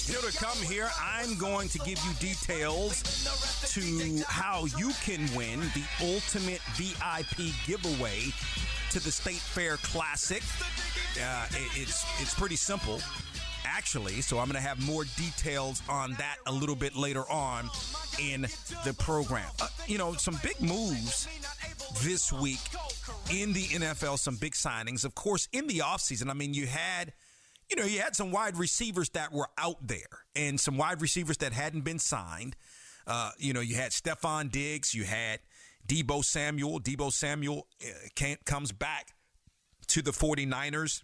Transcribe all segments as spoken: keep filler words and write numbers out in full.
Still to come here, I'm going to give you details to how you can win the ultimate V I P giveaway to the State Fair Classic. Uh, it, it's it's pretty simple, actually, so I'm going to have more details on that a little bit later on in the program. Uh, you know, some big moves this week in the N F L, some big signings. Of course, in the offseason, I mean, you had... You know, you had some wide receivers that were out there and some wide receivers that hadn't been signed. Uh, you know, you had Stephon Diggs, you had Deebo Samuel. Deebo Samuel uh, can't, comes back to the 49ers.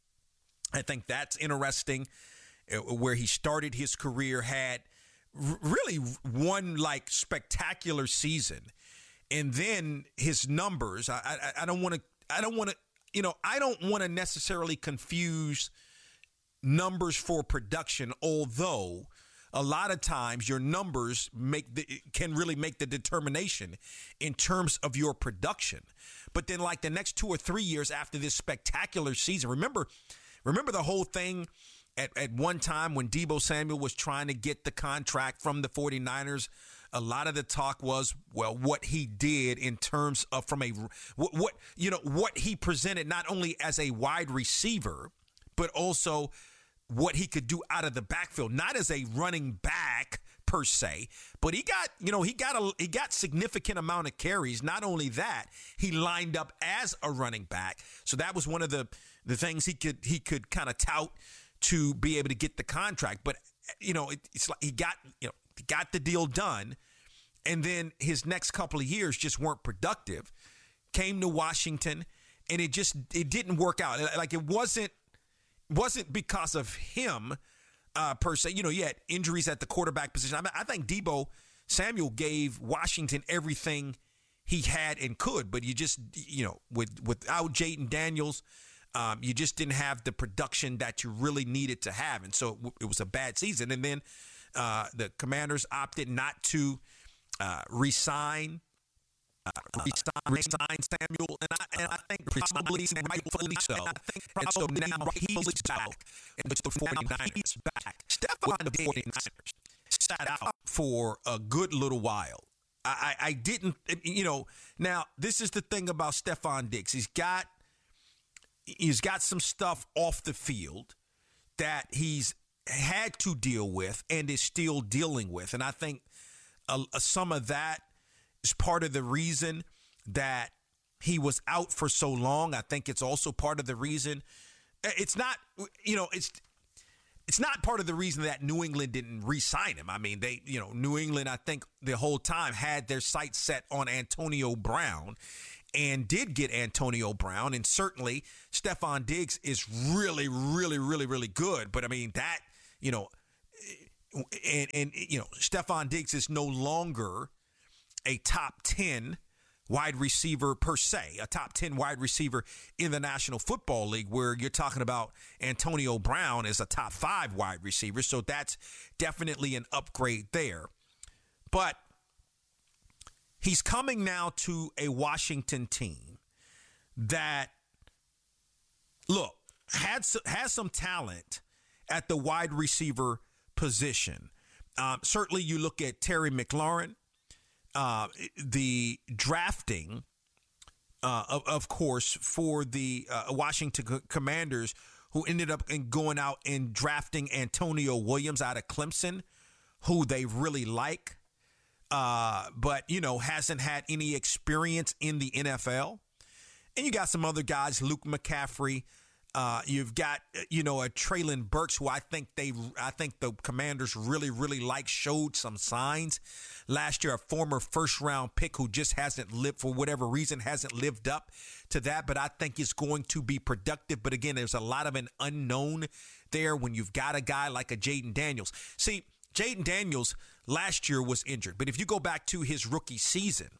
I think that's interesting. Uh, where he started his career, had r- really one like spectacular season. And then his numbers, I, I, I don't want to, I don't want to, you know, I don't want to necessarily confuse numbers for production, although a lot of times your numbers make the, can really make the determination in terms of your production. But then like the next two or three years after this spectacular season, remember, remember the whole thing at, at one time when Deebo Samuel was trying to get the contract from the 49ers, a lot of the talk was, well, what he did in terms of from a, what, what you know, what he presented not only as a wide receiver, but also what he could do out of the backfield, not as a running back per se, but he got, you know, he got a he got significant amount of carries. Not only that, he lined up as a running back. So that was one of the the things he could he could kind of tout to be able to get the contract. But you know, it, it's like he got, you know, he got the deal done, and then his next couple of years just weren't productive. Came to Washington, and it just it didn't work out. Like it wasn't. Wasn't because of him uh, per se. You know, you had injuries at the quarterback position. I mean, I think Deebo Samuel gave Washington everything he had and could, but you just, you know, with without Jayden Daniels, um, you just didn't have the production that you really needed to have, and so it, it was a bad season. And then uh, the Commanders opted not to uh, re-sign. Uh, resign, resign Samuel, and I, and I think probably rightfully so. And I think and so now he's back, and it's the 49ers. He's back. Stephon the 49ers sat out for a good little while. I, I, I didn't, you know. Now this is the thing about Stephon Diggs. He's got he's got some stuff off the field that he's had to deal with and is still dealing with, and I think uh, some of that is part of the reason that he was out for so long. I think it's also part of the reason. It's not, you know, it's it's not part of the reason that New England didn't re-sign him. I mean, they, you know, New England, I think the whole time had their sights set on Antonio Brown and did get Antonio Brown. And certainly Stephon Diggs is really, really, really, really good. But I mean, that, you know, and, and you know, Stephon Diggs is no longer a top ten wide receiver per se, a top ten wide receiver in the National Football League, where you're talking about Antonio Brown as a top five wide receiver. So that's definitely an upgrade there. But he's coming now to a Washington team that, look, had has some talent at the wide receiver position. Um, certainly you look at Terry McLaurin. Uh, the drafting, uh, of, of course, for the uh, Washington Commanders, who ended up in going out and drafting Antonio Williams out of Clemson, who they really like, uh, but, you know, hasn't had any experience in the N F L. And you got some other guys, Luke McCaffrey. Uh, you've got, you know, a Treylon Burks, who I think they, I think the Commanders really, really like, showed some signs last year. A former first round pick who just hasn't lived, for whatever reason, hasn't lived up to that. But I think is going to be productive. But again, there's a lot of an unknown there when you've got a guy like a Jayden Daniels. See, Jayden Daniels last year was injured, but if you go back to his rookie season,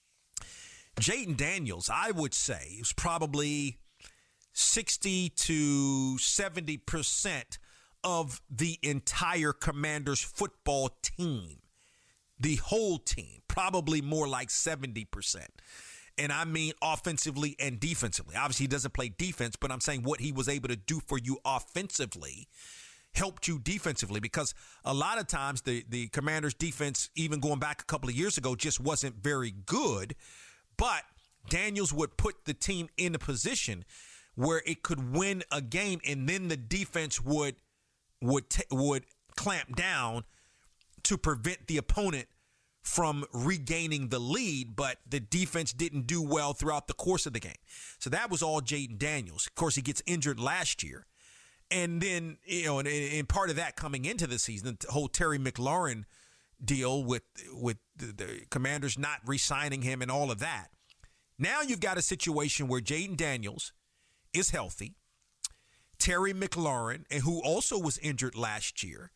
Jayden Daniels, I would say, was probably sixty to seventy percent of the entire Commanders football team. The whole team, probably more like seventy percent. And I mean offensively and defensively. Obviously, he doesn't play defense, but I'm saying what he was able to do for you offensively. helped you defensively, because a lot of times the, the Commanders defense, even going back a couple of years ago, just wasn't very good. But Daniels would put the team in a position where it could win a game, and then the defense would would t- would clamp down to prevent the opponent from regaining the lead, but the defense didn't do well throughout the course of the game. So that was all Jayden Daniels. Of course, he gets injured last year. And then, you know, and, and part of that coming into the season, the whole Terry McLaurin deal with with the, the Commanders not re-signing him and all of that. Now you've got a situation where Jayden Daniels is healthy. Terry McLaurin, and who also was injured last year,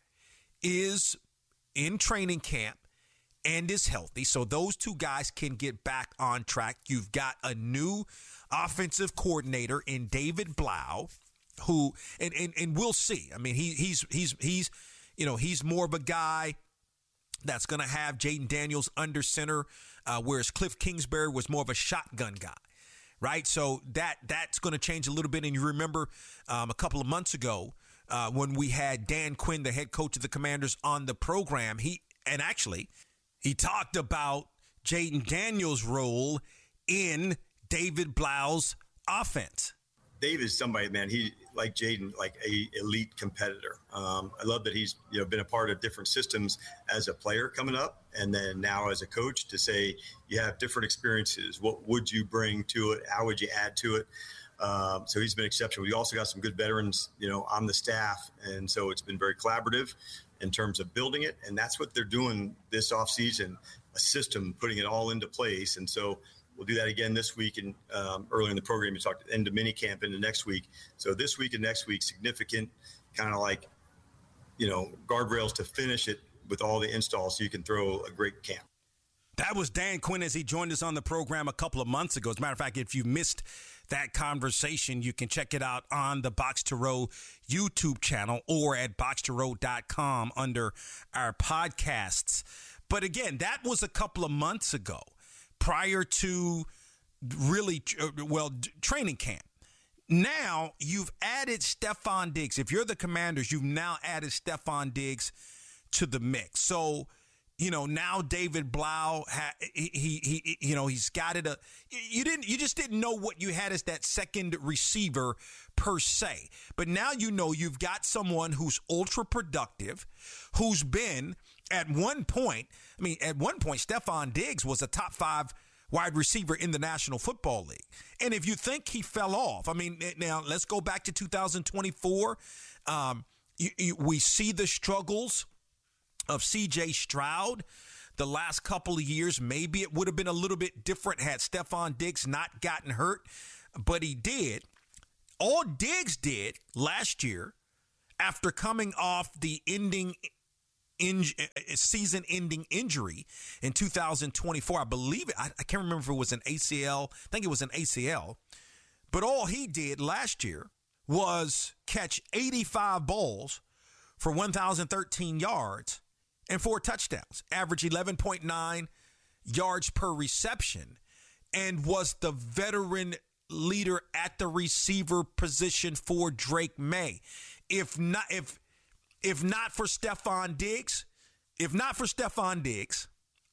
is in training camp and is healthy. So those two guys can get back on track. You've got a new offensive coordinator in David Blau, who, and, and, and we'll see. I mean, he, he's, he's, he's, you know, he's more of a guy that's going to have Jayden Daniels under center, uh, whereas Cliff Kingsbury was more of a shotgun guy. Right, so that that's going to change a little bit. And you remember um, a couple of months ago uh, when we had Dan Quinn, the head coach of the Commanders, on the program. He and actually he talked about Jayden Daniels' role in David Blau's offense. Dave is somebody, man. He like Jayden, like a elite competitor. Um, I love that he's you know been a part of different systems as a player coming up, and then now as a coach to say you have different experiences. What would you bring to it? How would you add to it? Um, so he's been exceptional. We also got some good veterans, you know, on the staff, and so it's been very collaborative in terms of building it, and that's what they're doing this offseason, a system, putting it all into place, and so. We'll do that again this week, and um, early in the program, you talked end of mini camp into next week. So this week and next week, significant kind of like, you know, guardrails to finish it with all the installs so you can throw a great camp. That was Dan Quinn as he joined us on the program a couple of months ago. As a matter of fact, if you missed that conversation, you can check it out on the Box to Row YouTube channel or at box to row dot com under our podcasts. But again, that was a couple of months ago, prior to really, well, training camp. Now you've added Stefon Diggs. If you're the Commanders, you've now added Stefon Diggs to the mix. So, you know, now David Blau, he, he, he, you know, he's got it. A, you didn't, you just didn't know what you had as that second receiver per se. But now you know you've got someone who's ultra productive, who's been at one point. I mean, at one point, Stefon Diggs was a top five wide receiver in the National Football League. And if you think he fell off, I mean, now let's go back to two thousand twenty-four. Um, you, you, we see the struggles of C J Stroud the last couple of years. Maybe it would have been a little bit different had Stefon Diggs not gotten hurt, but he did. All Diggs did last year, after coming off the ending in, season-ending injury in two thousand twenty-four, I believe it. I, I can't remember if it was an A C L. I think it was an A C L. But all he did last year was catch eighty-five balls for one thousand thirteen yards and four touchdowns, average eleven point nine yards per reception, and was the veteran leader at the receiver position for Drake May. If not, if if not for Stefon Diggs, if not for Stefon Diggs,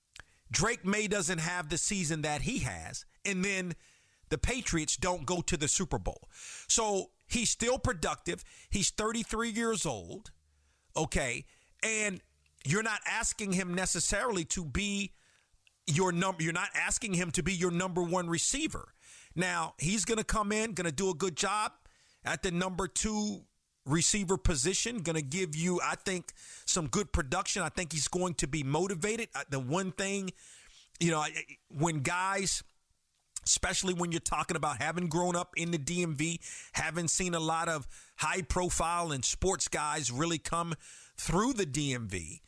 Drake May doesn't have the season that he has, and then the Patriots don't go to the Super Bowl. So he's still productive. He's thirty-three years old, okay, and you're not asking him necessarily to be your number. You're not asking him to be your number one receiver. Now, he's going to come in, going to do a good job at the number two receiver position, going to give you, I think, some good production. I think he's going to be motivated. The one thing, you know, when guys, especially when you're talking about having grown up in the D M V, having seen a lot of high profile and sports guys really come through the D M V,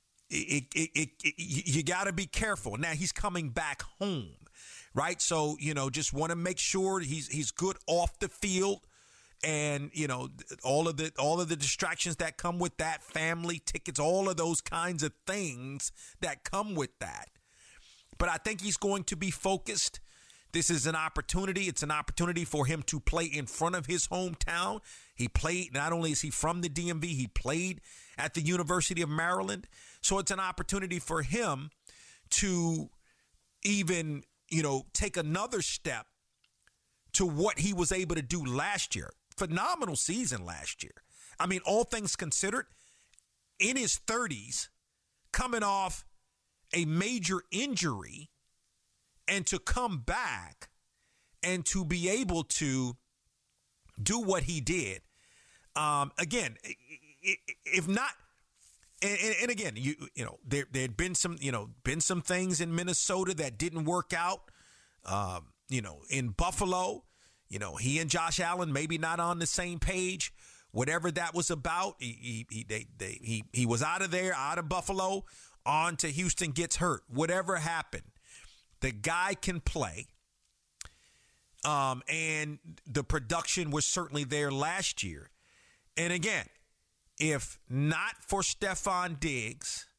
it, it, it, it, you got to be careful. Now he's coming back home, right? So, you know, just want to make sure he's he's good off the field, and, you know, all of the all of the distractions that come with that, family, tickets, all of those kinds of things that come with that. But I think he's going to be focused. This is an opportunity. It's an opportunity for him to play in front of his hometown. He played, not only is he from the D M V, he played at the University of Maryland. So it's an opportunity for him to even, you know, take another step to what he was able to do last year. Phenomenal season last year. I mean, all things considered, in his thirties, coming off a major injury, and to come back and to be able to do what he did. Um, again, if not, and, and again, you you know, there there had been some, you know, been some things in Minnesota that didn't work out. Um, you know, in Buffalo, you know, he and Josh Allen maybe not on the same page. Whatever that was about, he he he, they, they, he he was out of there, out of Buffalo, on to Houston, gets hurt. Whatever happened, the guy can play. Um, and the production was certainly there last year. And again, if not for Stephon Diggs,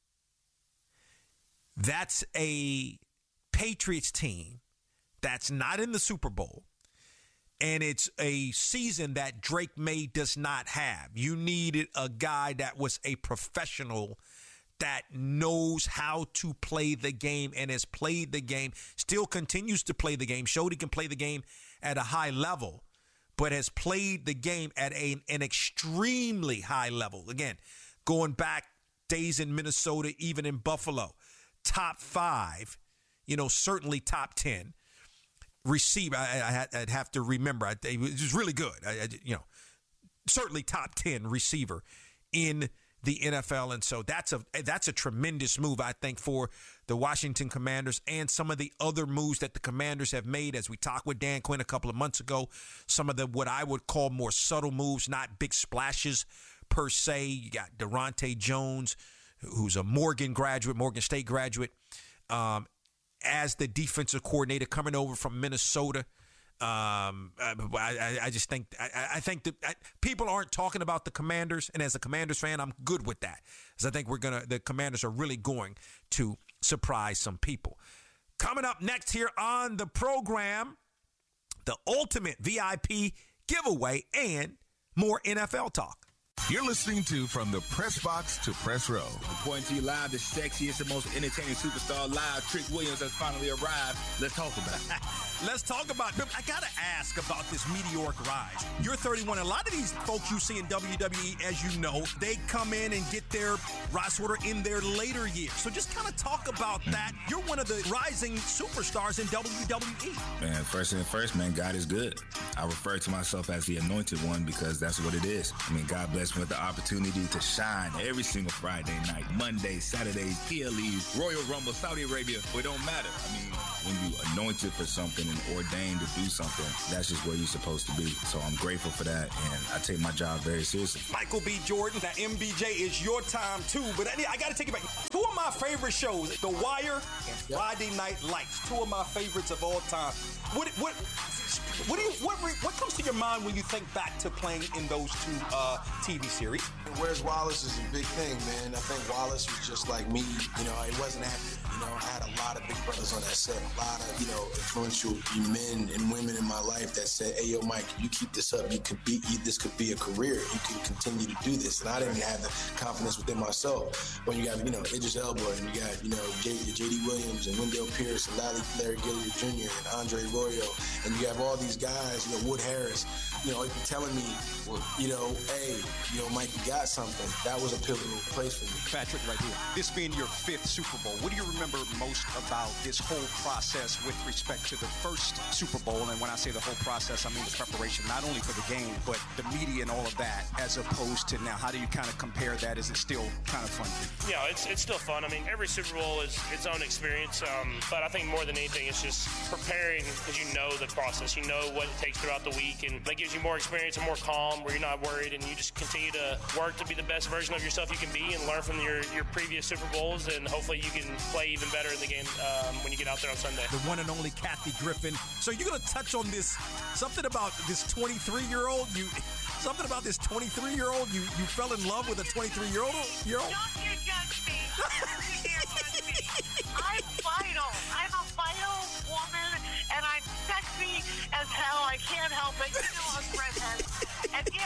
that's a Patriots team that's not in the Super Bowl. And it's a season that Drake May does not have. You needed a guy that was a professional, that knows how to play the game and has played the game, still continues to play the game, showed he can play the game at a high level, but has played the game at a, an extremely high level. Again, going back days in Minnesota, even in Buffalo, top five, you know, certainly top ten. Receiver, I, I, I'd have to remember, I, it was really good. I, I, you know, certainly top ten receiver in the N F L, and so that's a that's a tremendous move, I think, for the Washington Commanders, and some of the other moves that the Commanders have made, as we talked with Dan Quinn a couple of months ago. Some of the what I would call more subtle moves, not big splashes per se. You got Durante Jones, who's a Morgan graduate, Morgan State graduate, um, as the defensive coordinator coming over from Minnesota. Um, I, I just think I, I think that I, people aren't talking about the Commanders, and as a Commanders fan, I'm good with that, because I think we're gonna the Commanders are really going to surprise some people. Coming up next here on the program, the ultimate V I P giveaway and more N F L talk. You're listening to From the Press Box to Press Row. Reporting to you live, the sexiest and most entertaining superstar live, Trick Williams, has finally arrived. Let's talk about it. Let's talk about it. I got to ask about this meteoric rise. You're thirty-one. A lot of these folks you see in W W E, as you know, they come in and get their rise order in their later years. So just kind of talk about that. You're one of the rising superstars in W W E. Man, first and first, man, God is good. I refer to myself as the anointed one because that's what it is. I mean, God bless me with the opportunity to shine every single Friday night, Mondays, Saturdays, P L Es, Royal Rumble, Saudi Arabia. It don't matter. I mean, when you anointed for something and ordained to do something, that's just where you're supposed to be. So I'm grateful for that, and I take my job very seriously. Michael B. Jordan, that M B J is your time too, but I, I got to take it back. Two of my favorite shows, The Wire and Friday Night Lights, two of my favorites of all time. What what what do you what what comes to your mind when you think back to playing in those two uh, T V series? Where's Wallace is a big thing, man. I think Wallace was just like me. You know, it wasn't active. You know, I had a lot of big brothers on that set, a lot of, you know, influential men and women in my life that said, hey, yo, Mike, you keep this up. You could be, this could be a career. You can continue to do this. And I didn't have the confidence within myself. When you got, you know, Idris Elba, and you got, you know, J D Williams and Wendell Pierce and Larry, Larry Gilliard Junior and Andre Royo. And you have all these guys, you know, Wood Harris, you know, telling me, you know, hey, you know, Mike, you got something. That was a pivotal place for me. Patrick, right here. This being your fifth Super Bowl, what do you remember most about this whole process with respect to the first Super Bowl? And when I say the whole process, I mean the preparation, not only for the game, but the media and all of that, as opposed to now. How do you kind of compare that? Is it still kind of fun? Yeah, it's it's still fun. I mean, every Super Bowl is its own experience, um, but I think more than anything, it's just preparing because you know the process. You know what it takes throughout the week, and that gives you more experience and more calm, where you're not worried, and you just continue to work to be the best version of yourself you can be and learn from your, your previous Super Bowls, and hopefully you can play even better in the game um, when you get out there on Sunday. The one and only Kathy Griffin. So you're going to touch on this, something about this twenty-three-year-old, you, something about this twenty-three-year-old, you, you fell in love with a twenty-three-year-old? Year old? Don't you judge me. Don't you dare judge me. I'm vital. I'm a vital woman, and I'm sexy as hell. I can't help it. You know I'm redhead. And yeah,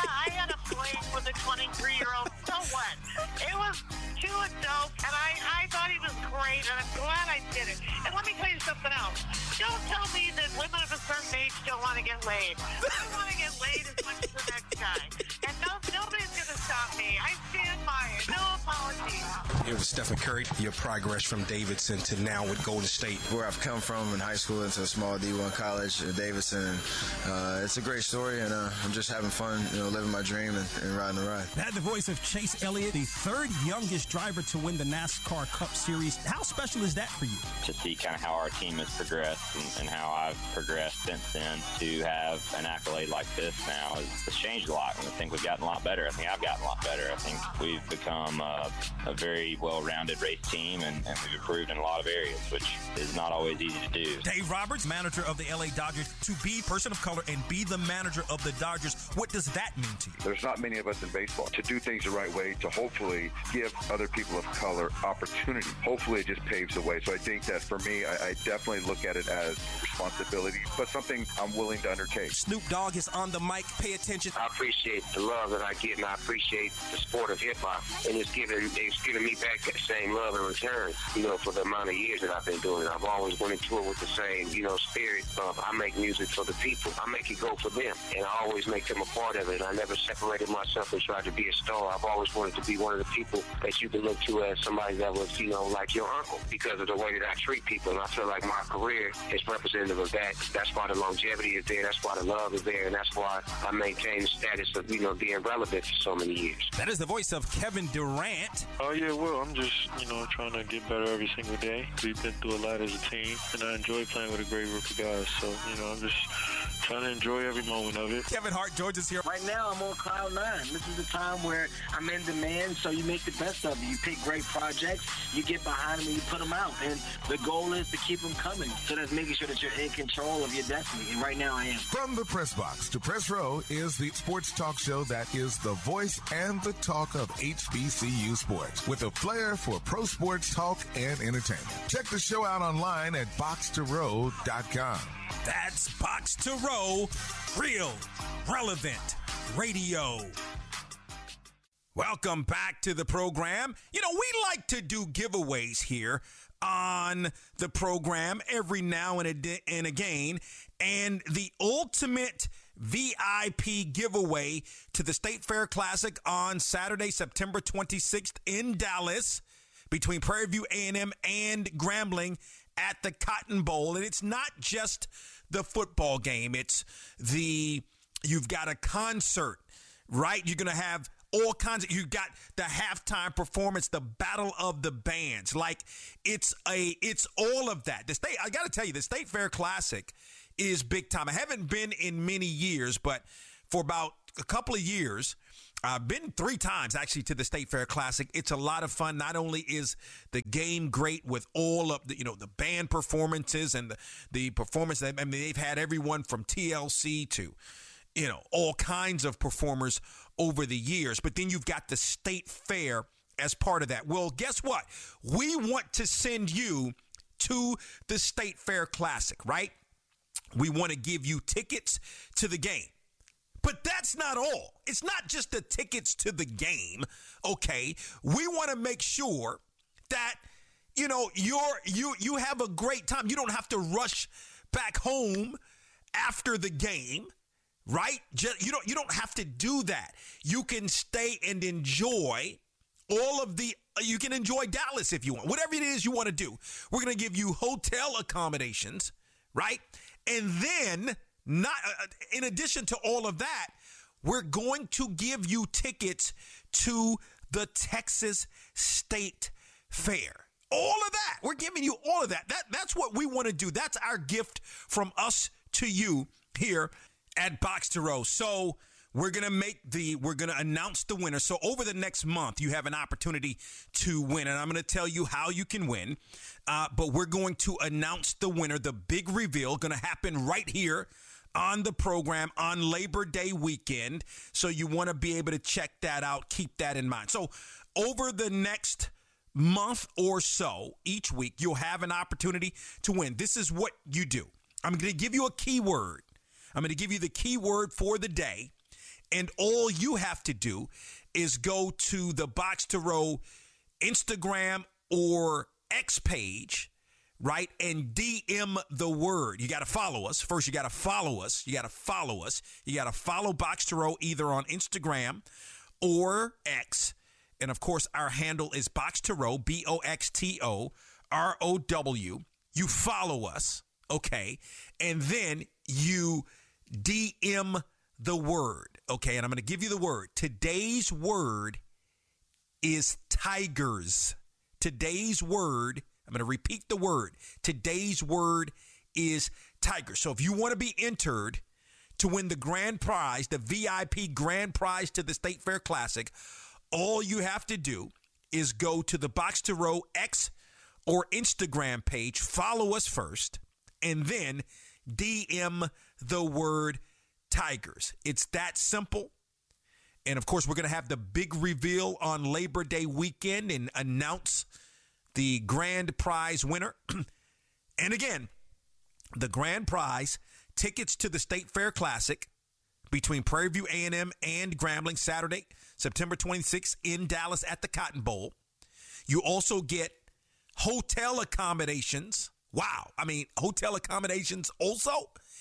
Yeah, I had a fling with a twenty-three-year-old. So what? It was too dope, and I, I thought he was great, and I'm glad I did it. And let me tell you something else. Don't tell me that women of a certain age don't want to get laid. I want to get laid as much as the next guy. And no, nobody's going to stop me. I stand by it. No apologies. It was Stephen Curry, your progress from Davidson to now with Golden State. Where I've come from in high school into a small D one college at Davidson. Uh, it's a great story, and uh, I'm just having fun, you know, living my dream and, and riding the ride. That the voice of Chase Elliott, the third youngest driver to win the NASCAR Cup Series. How special is that for you? To see kind of how our team has progressed and, and how I've progressed since then, to have an accolade like this now has, has changed a lot. And I think we've gotten a lot better. I think I've gotten a lot better. I think we've become a, a very well-rounded race team, and, and we've improved in a lot of areas, which is not always easy to do. Dave Roberts, manager of the L A Dodgers, to be a person of color and be the manager of the Dodgers, what does that mean to you? There's not many of us in baseball. To do things the right way, to hopefully give other people of color opportunity, hopefully it just paves the way. So I think that for me, I, I definitely look at it as responsibility, but something I'm willing to undertake. Snoop Dogg is on the mic. Pay attention. I appreciate the love that I get, and I appreciate the sport of hip-hop, and it's giving, it's giving me back that same love in return, you know, for the amount of years that I've been doing it. I've always went into it with the same, you know, spirit of I make music for the people. I make it go for them, and I always make them a part of it. I never separated myself and tried to be a star. I've always wanted to be one of the people that you can look to as somebody that was, you know, like your uncle, because of the way that I treat people. And I feel like my career is representative of that. That's why the longevity is there. That's why the love is there. And that's why I maintain the status of, you know, being relevant for so many years. That is the voice of Kevin Durant. Oh, yeah, well, I'm just, you know, trying to get better every single day. We've been through a lot as a team, and I enjoy playing with a great group of guys. So, you know, I'm just trying to enjoy every moment of it. Kevin Hart, George is here. Right now, I'm on cloud nine. This is the time where I'm in demand, so you make the best of it. You pick great projects, you get behind them, and you put them out. And the goal is to keep them coming. So that's making sure that you're in control of your destiny. And right now, I am. From the Press Box to Press Row is the sports talk show that is the voice and the talk of H B C U sports, with a flair for pro sports talk and entertainment. Check the show out online at box to row dot com. That's Box to Row, real, relevant radio. Welcome back to the program. You know, we like to do giveaways here on the program every now and, a, and again. And the ultimate V I P giveaway to the State Fair Classic on Saturday, September twenty-sixth in Dallas, between Prairie View A and M and Grambling at the Cotton Bowl. And it's not just the football game. It's the, you've got a concert, right? You're going to have all kinds of, you got the halftime performance, the battle of the bands. Like it's a, it's all of that. The state, I got to tell you, the State Fair Classic is big time. I haven't been in many years, but for about a couple of years, I've been three times actually to the State Fair Classic. It's a lot of fun. Not only is the game great with all of the, you know, the band performances and the, the performance. I mean, they've had everyone from T L C to, you know, all kinds of performers over the years. But then you've got the State Fair as part of that. Well, guess what? We want to send you to the State Fair Classic, right? We want to give you tickets to the game. But that's not all. It's not just the tickets to the game, okay? We want to make sure that, you know, you're, you you have a great time. You don't have to rush back home after the game, right? Just, you don't you don't have to do that. You can stay and enjoy all of the, you can enjoy Dallas if you want. Whatever it is you want to do. We're going to give you hotel accommodations, right? And then, not uh, in addition to all of that, we're going to give you tickets to the Texas State Fair. All of that. We're giving you all of that. That that's what we want to do. That's our gift from us to you here at Box to Row. So we're going to make the, we're going to announce the winner. So over the next month, you have an opportunity to win. And I'm going to tell you how you can win. Uh, but we're going to announce the winner. The big reveal going to happen right here on the program on Labor Day weekend. So you want to be able to check that out. Keep that in mind. So over the next month or so, each week, you'll have an opportunity to win. This is what you do. I'm going to give you a keyword. I'm going to give you the keyword for the day. And all you have to do is go to the Box to Row Instagram or X page, right, and D M the word. You got to follow us. First, you got to follow us. You got to follow us. You got to follow Box to Row either on Instagram or X. And, of course, our handle is Box to Row, B O X T O R O W. You follow us, okay, and then you D M the word, okay, and I'm going to give you the word. Today's word is Tigers. Today's word, I'm going to repeat the word. Today's word is Tigers. So if you want to be entered to win the grand prize, the V I P grand prize to the State Fair Classic, all you have to do is go to the Box to Row X or Instagram page, follow us first, and then D M the word Tigers. It's that simple. And, of course, we're going to have the big reveal on Labor Day weekend and announce the grand prize winner. And, again, the grand prize, tickets to the State Fair Classic between Prairie View A and M and Grambling, Saturday, September twenty-sixth in Dallas at the Cotton Bowl. You also get hotel accommodations. Wow. I mean, hotel accommodations also.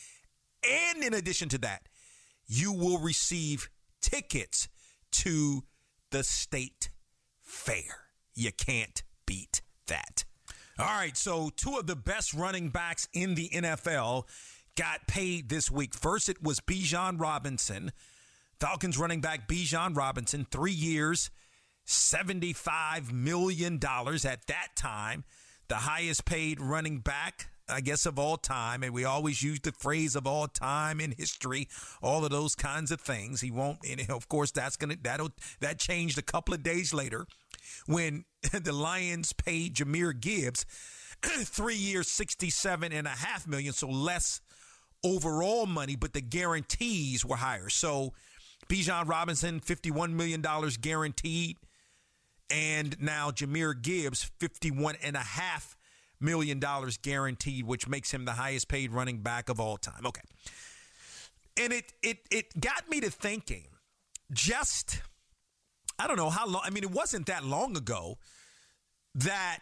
And in addition to that, you will receive tickets to the State Fair. You can't beat that. All right, so two of the best running backs in the N F L got paid this week. First, it was Bijan Robinson. Falcons running back Bijan Robinson, three years, seventy-five million dollars at that time. The highest paid running back, I guess, of all time. And we always use the phrase of all time in history, all of those kinds of things. He won't, and of course, that's going to, that'll, that changed a couple of days later when the Lions paid Jahmyr Gibbs three years, sixty-seven and a half million. So less overall money, but the guarantees were higher. So Bijan Robinson, fifty-one million dollars guaranteed. And now Jahmyr Gibbs, fifty-one and a half million dollars guaranteed, which makes him the highest paid running back of all time. Okay. And it it it got me to thinking, just, I don't know how long, I mean, it wasn't that long ago that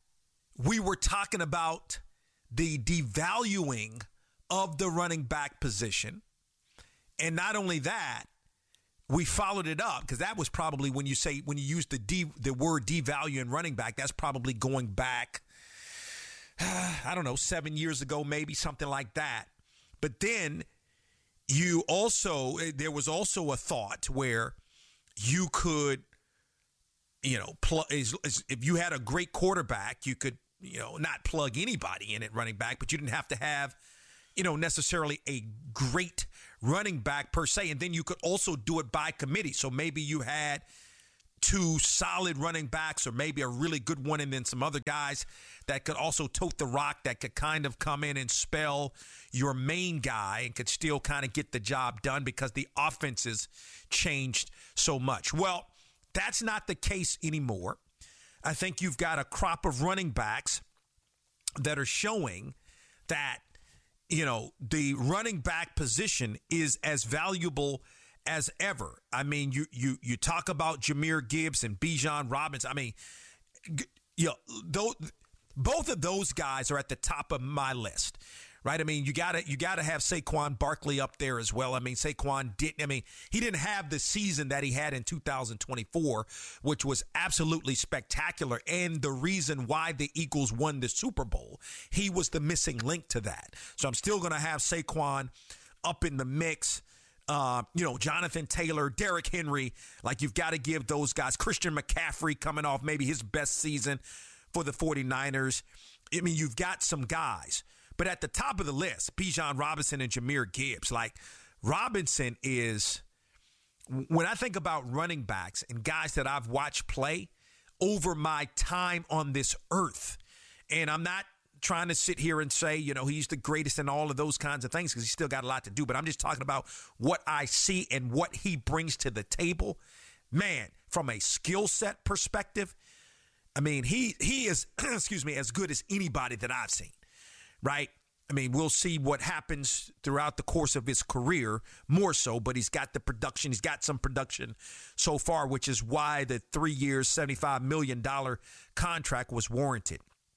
we were talking about the devaluing of the running back position. And not only that, we followed it up, because that was probably when you say, when you use the de, the word devalue in running back, that's probably going back, uh, I don't know, seven years ago, maybe something like that. But then you also, there was also a thought where you could, you know, pl- is, is, if you had a great quarterback, you could, you know, not plug anybody in at running back, but you didn't have to have, you know, necessarily a great running back per se. And then you could also do it by committee. So maybe you had two solid running backs, or maybe a really good one, and then some other guys that could also tote the rock, that could kind of come in and spell your main guy and could still kind of get the job done because the offenses changed so much. Well, that's not the case anymore. I think you've got a crop of running backs that are showing that, you know, the running back position is as valuable as ever. I mean, you you you talk about Jahmyr Gibbs and Bijan Robinson. I mean, you know, those, both of those guys are at the top of my list, right? I mean, you gotta you gotta have Saquon Barkley up there as well. I mean, Saquon didn't. I mean, he didn't have the season that he had in two thousand twenty-four, which was absolutely spectacular, and the reason why the Eagles won the Super Bowl. He was the missing link to that. So I'm still gonna have Saquon up in the mix. Uh, you know, Jonathan Taylor, Derrick Henry, like, you've got to give those guys. Christian McCaffrey coming off maybe his best season for the 49ers. I mean, you've got some guys. But at the top of the list, Bijan Robinson and Jahmyr Gibbs. Like, Robinson is, when I think about running backs and guys that I've watched play over my time on this earth, and I'm not trying to sit here and say, you know, he's the greatest and all of those kinds of things, because he's still got a lot to do. But I'm just talking about what I see and what he brings to the table. Man, from a skill set perspective, I mean, he he is, excuse me, as good as anybody that I've seen, right? I mean, we'll see what happens throughout the course of his career, more so, but he's got the production. He's got some production so far, which is why the three years, seventy-five million dollars contract was warranted.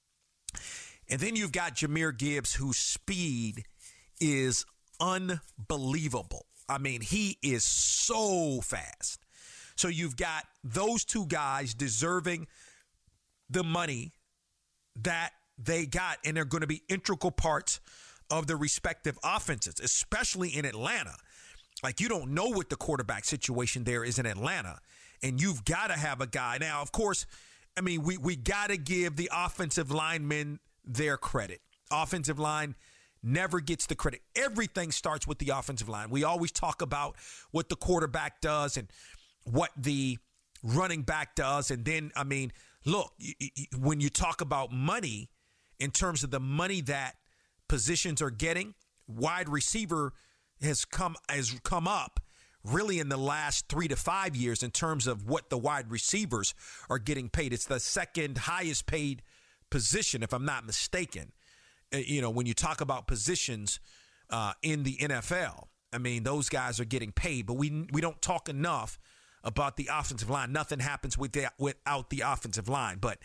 And then you've got Jahmyr Gibbs, whose speed is unbelievable. I mean, he is so fast. So you've got those two guys deserving the money that they got, and they're going to be integral parts of the respective offenses, especially in Atlanta. Like, you don't know what the quarterback situation there is in Atlanta, and you've got to have a guy. Now, of course, I mean, we, we got to give the offensive linemen their credit. Offensive line never gets the credit. Everything starts with the offensive line. We always talk about what the quarterback does and what the running back does. And then, I mean, look, when you talk about money, in terms of the money that positions are getting, wide receiver has come has come up really in the last three to five years in terms of what the wide receivers are getting paid. It's the second highest paid position, if I'm not mistaken. You know, when you talk about positions uh, in the N F L, I mean, those guys are getting paid, but we we don't talk enough about the offensive line. Nothing happens with the, without the offensive line, but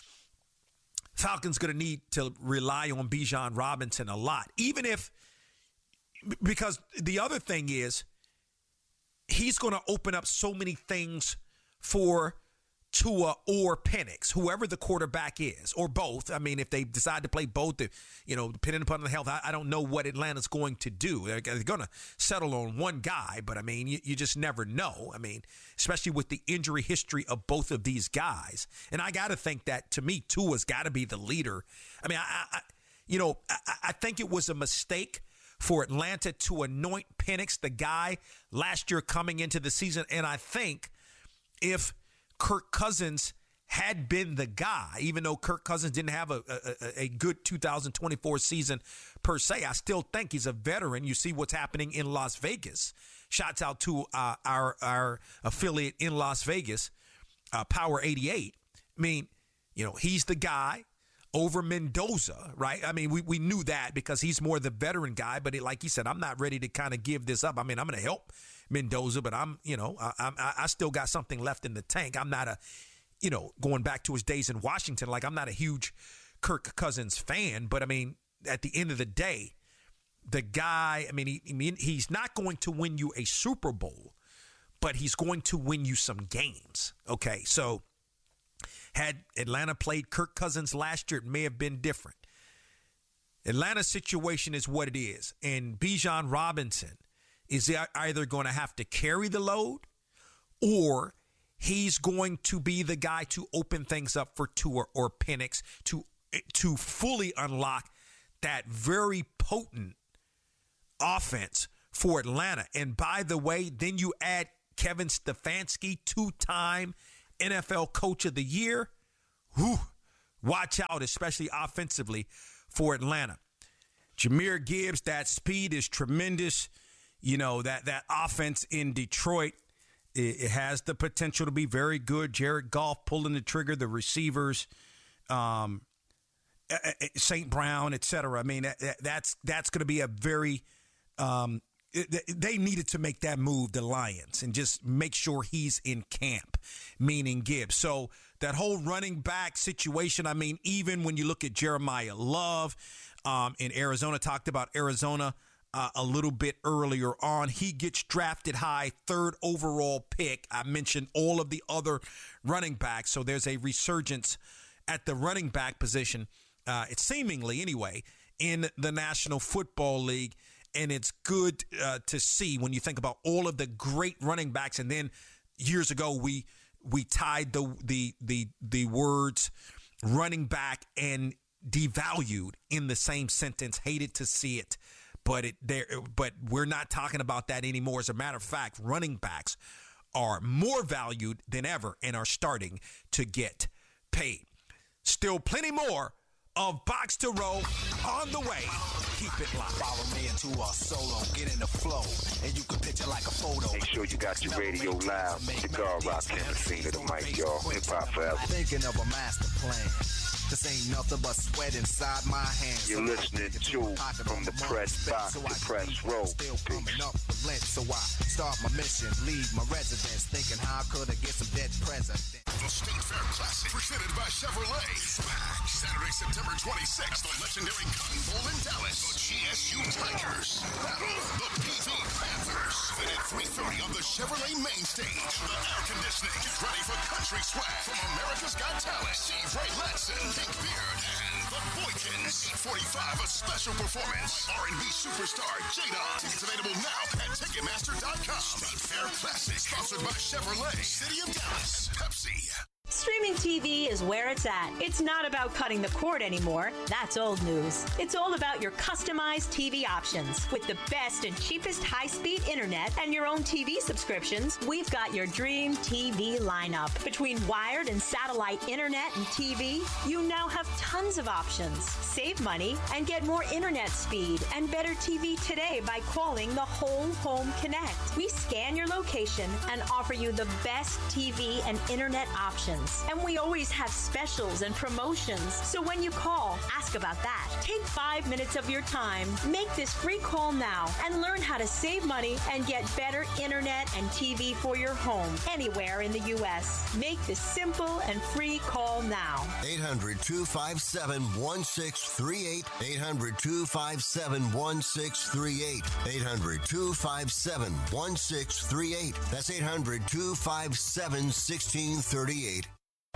Falcons going to need to rely on Bijan Robinson a lot, even if, because the other thing is he's going to open up so many things for Tua or Penix, whoever the quarterback is, or both. I mean, if they decide to play both, you know, depending upon the health, I, I don't know what Atlanta's going to do. They're, they're going to settle on one guy, but I mean, you, you just never know. I mean, especially with the injury history of both of these guys. And I got to think that, to me, Tua's got to be the leader. I mean, I, I you know, I, I think it was a mistake for Atlanta to anoint Penix, the guy last year coming into the season. And I think if Kirk Cousins had been the guy, even though Kirk Cousins didn't have a, a, a good two thousand twenty-four season per se, I still think he's a veteran. You see what's happening in Las Vegas. Shouts out to uh, our our affiliate in Las Vegas, uh, Power eighty-eight. I mean, you know, he's the guy over Mendoza, right? I mean, we, we knew that because he's more the veteran guy, but it, like he said, I'm not ready to kind of give this up. I mean, I'm going to help Mendoza, but I'm, you know, I, I, I still got something left in the tank. I'm not a, you know, going back to his days in Washington, like I'm not a huge Kirk Cousins fan, but I mean, at the end of the day, the guy, I mean, he, I mean, he's not going to win you a Super Bowl, but he's going to win you some games. Okay. So had Atlanta played Kirk Cousins last year, it may have been different. Atlanta's situation is what it is. And Bijan Robinson is either going to have to carry the load or he's going to be the guy to open things up for Tua or Penix to, to fully unlock that very potent offense for Atlanta. And by the way, then you add Kevin Stefanski, two-time N F L Coach of the Year. Whew, watch out, especially offensively for Atlanta. Jahmyr Gibbs, that speed is tremendous. You know, that, that offense in Detroit, it, it has the potential to be very good. Jared Goff pulling the trigger, the receivers, um, Saint Brown, et cetera. I mean, that, that's that's going to be a very um, – they needed to make that move, the Lions, and just make sure he's in camp, meaning Gibbs. So that whole running back situation, I mean, even when you look at Jeremiah Love um, in Arizona, talked about Arizona uh, a little bit earlier on. He gets drafted high, third overall pick. I mentioned all of the other running backs, so there's a resurgence at the running back position, uh, it's seemingly anyway, in the National Football League. And it's good uh, to see when you think about all of the great running backs. And then years ago, we we tied the the the the words running back and devalued in the same sentence. Hated to see it, but it there. But we're not talking about that anymore. As a matter of fact, running backs are more valued than ever and are starting to get paid. Still plenty more of Box to Row on the way. Keep it locked. Follow me into a solo, get in the flow, and you can picture like a photo. Make sure you got your radio loud. Cigar Rock in the scene of the mic, y'all. Hip hop forever. Thinking of a master plan. Cause ain't nothing but sweat inside my hands. You're listening to From the Press Box to Press Row. Still coming up with lint, so I start my mission, leave my residence, thinking how could I get some dead president. The State Fair Classic, presented by Chevrolet, is back Saturday, September twenty-sixth, the legendary Cotton Bowl in Dallas. The G S U Tigers battle the P V Panthers. Then at three thirty on the Chevrolet main stage, the air conditioning. Get ready for country swag from America's Got Talent, Steve Ray Latson, Pink Beard, and the Boykins. eight forty-five, a special performance. R and B superstar J-Dog. Tickets available now at Ticketmaster dot com. State Fair Classic, sponsored by Chevrolet, City of Dallas, and Pepsi. Streaming T V is where it's at. It's not about cutting the cord anymore. That's old news. It's all about your customized T V options. With the best and cheapest high-speed internet and your own T V subscriptions, we've got your dream T V lineup. Between wired and satellite internet and T V, you now have tons of options. Save money and get more internet speed and better T V today by calling the Whole Home Connect. We scan your location and offer you the best T V and internet options. And we always have specials and promotions. So when you call, ask about that. Take five minutes of your time, make this free call now, and learn how to save money and get better internet and T V for your home anywhere in the U S. Make this simple and free call now. eight hundred, two five seven, one six three eight. eight hundred, two five seven, one six three eight. eight hundred, two five seven, one six three eight. That's eight hundred, two five seven, one six three eight.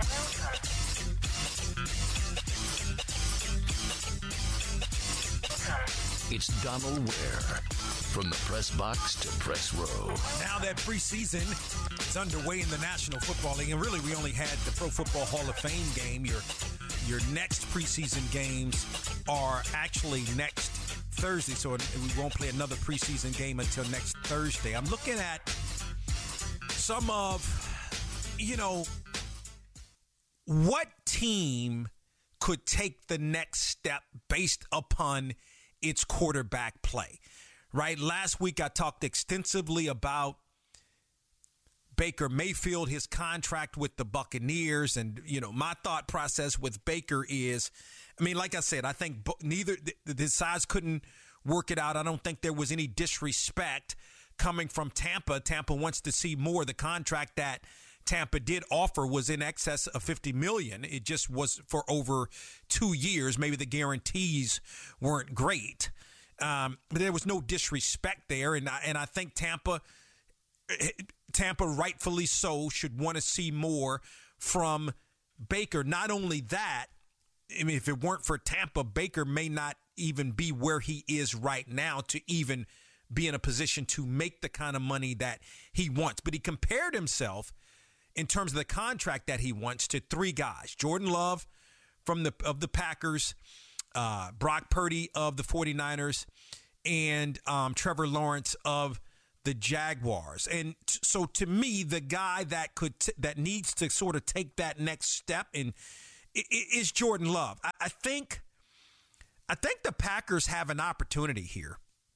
It's Donald Ware. From the press box to press row. Now that preseason is underway in the National Football League, and really we only had the Pro Football Hall of Fame game. Your, your next preseason games are actually next Thursday, so we won't play another preseason game until next Thursday. I'm looking at some of, you know, what team could take the next step based upon its quarterback play, right? Last week I talked extensively about Baker Mayfield, his contract with the Buccaneers. And, you know, my thought process with Baker is, I mean, like I said, I think neither the, the sides couldn't work it out. I don't think there was any disrespect coming from Tampa. Tampa wants to see more. The contract that Tampa did offer was in excess of fifty million dollars. It just was for over two years. Maybe the guarantees weren't great. Um, but there was no disrespect there. And I, and I think Tampa, Tampa rightfully so, should want to see more from Baker. Not only that, I mean, if it weren't for Tampa, Baker may not even be where he is right now to even be in a position to make the kind of money that he wants. But he compared himself in terms of the contract that he wants to three guys: Jordan Love from the of the Packers, uh, Brock Purdy of the 49ers, and um, Trevor Lawrence of the Jaguars. And t- so to me, the guy that could t- that needs to sort of take that next step in I- I- is Jordan Love. I-, I think I think the Packers have an opportunity here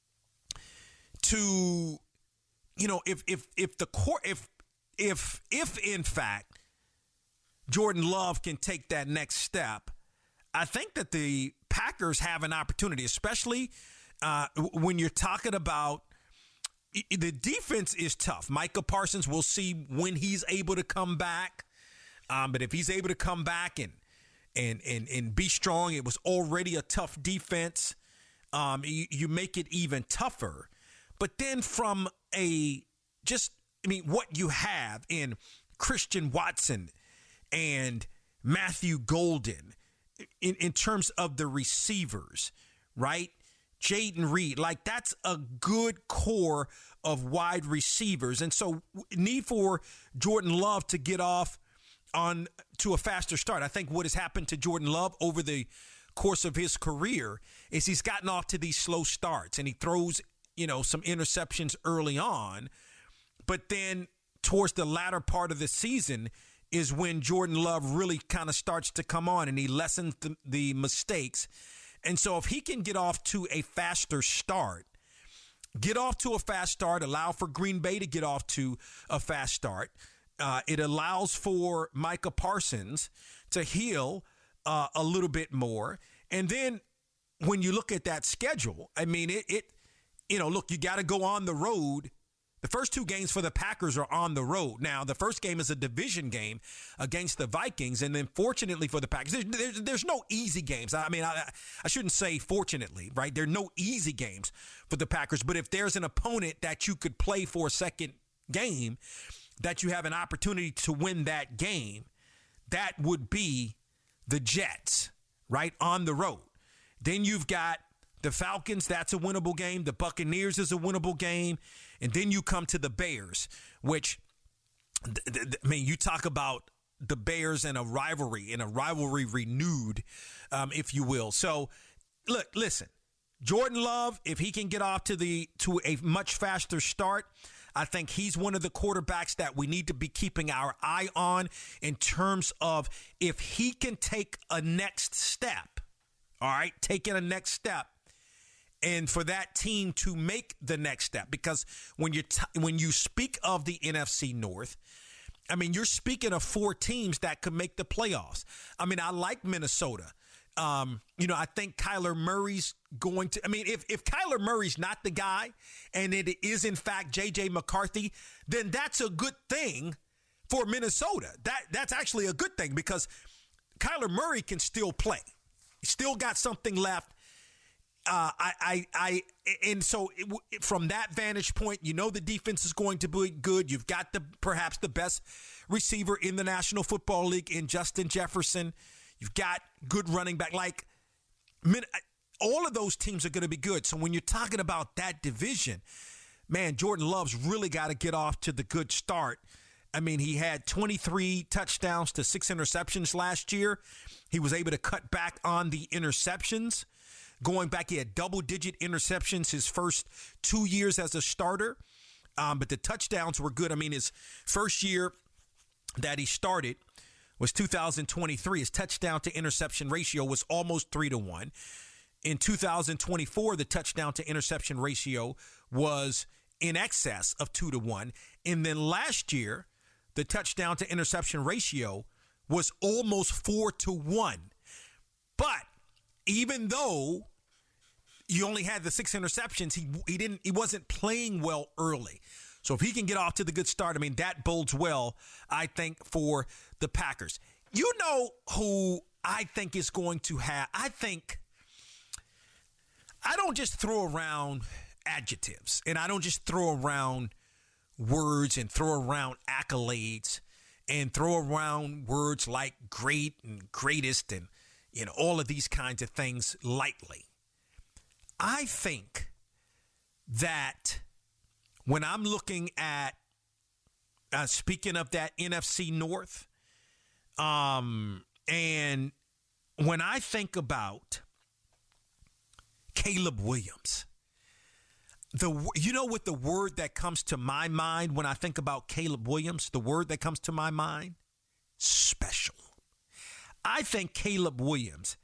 to, you know, if if if the core if If, if in fact, Jordan Love can take that next step, I think that the Packers have an opportunity, especially uh, when you're talking about the defense is tough. Micah Parsons, we'll see when he's able to come back. Um, but if he's able to come back and, and, and, and be strong, it was already a tough defense. Um, you, you make it even tougher. But then from a just I mean, what you have in Christian Watson and Matthew Golden in, in terms of the receivers, right? Jaden Reed, like that's a good core of wide receivers. And so need for Jordan Love to get off on to a faster start. I think what has happened to Jordan Love over the course of his career is he's gotten off to these slow starts and he throws, you know, some interceptions early on. But then towards the latter part of the season is when Jordan Love really kind of starts to come on and he lessens the, the mistakes. And so if he can get off to a faster start, get off to a fast start, allow for Green Bay to get off to a fast start, uh, it allows for Micah Parsons to heal uh, a little bit more. And then when you look at that schedule, I mean, it, it you know, look, you got to go on the road. The first two games for the Packers are on the road. Now, the first game is a division game against the Vikings, and then fortunately for the Packers, there's, there's, there's no easy games. I mean, I, I shouldn't say fortunately, right? There are no easy games for the Packers, but if there's an opponent that you could play for a second game, that you have an opportunity to win that game, that would be the Jets, right, on the road. Then you've got the Falcons, that's a winnable game. The Buccaneers is a winnable game. And then you come to the Bears, which, th- th- I mean, you talk about the Bears and a rivalry, and a rivalry renewed, um, if you will. So, look, listen, Jordan Love, if he can get off to the to a much faster start, I think he's one of the quarterbacks that we need to be keeping our eye on in terms of if he can take a next step, all right, taking a next step, and for that team to make the next step. Because when you t- when you speak of the N F C North, I mean, you're speaking of four teams that could make the playoffs. I mean, I like Minnesota. Um, you know, I think Kyler Murray's going to – I mean, if, if Kyler Murray's not the guy and it is, in fact, J J McCarthy, then that's a good thing for Minnesota. That That's actually a good thing because Kyler Murray can still play. He's still got something left. Uh, I, I, I, and so it, from that vantage point, you know the defense is going to be good. You've got the perhaps the best receiver in the National Football League in Justin Jefferson. You've got good running back. Like, all of those teams are going to be good. So when you're talking about that division, man, Jordan Love's really got to get off to the good start. I mean, he had twenty-three touchdowns to six interceptions last year. He was able to cut back on the interceptions. Going back, he had double-digit interceptions his first two years as a starter, um, but the touchdowns were good. I mean, his first year that he started was two thousand twenty-three. His touchdown-to-interception ratio was almost three to one. In two thousand twenty-four, the touchdown-to-interception ratio was in excess of two to one. And then last year, the touchdown-to-interception ratio was almost four to one. But even though you only had the six interceptions, he he didn't he wasn't playing well early. So if he can get off to the good start, I mean, that bodes well, I think, for the Packers. You know who I think is going to have, I think, I don't just throw around adjectives, and I don't just throw around words and throw around accolades and throw around words like great and greatest and, you know, all of these kinds of things lightly. I think that when I'm looking at, uh, speaking of that N F C North, um, and when I think about Caleb Williams, the you know what the word that comes to my mind when I think about Caleb Williams, the word that comes to my mind? Special. I think Caleb Williams